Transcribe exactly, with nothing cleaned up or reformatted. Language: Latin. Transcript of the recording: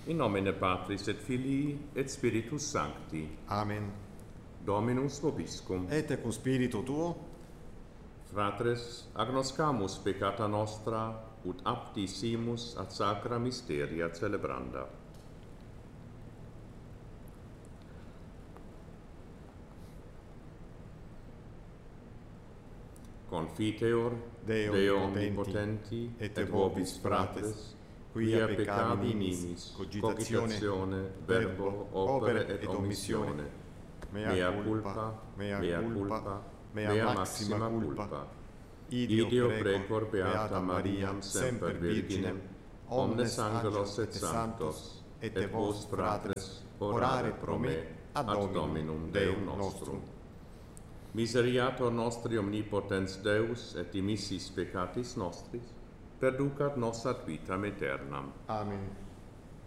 In nomine Patris et Filii et Spiritus Sancti. Amen. Dominus vobiscum. Et cum spiritu tuo, Fratres, agnoscamus peccata nostra, ut apti simus ad sacra mysteria celebranda. Confiteor Deo, Deo omnipotenti, omnipotenti, et et vobis fratres, quia peccavi nimis, cogitazione, verbo, opere et omissione, mea culpa, mea culpa, mea maxima culpa. Ideo precor beata Mariam semper Virginem, omnes angelos et sanctos, et vos fratres, orare pro me ad Dominum Deum nostrum. Miseriator nostri omnipotens Deus et dimissis peccatis nostris, perducat nos ad vitam aeternam. Amen.